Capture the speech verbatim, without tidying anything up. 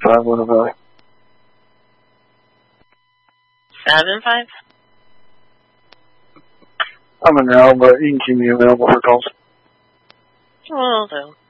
five, Winter Valley. Seven five? I'm in now, but you can keep me available for calls. Will do.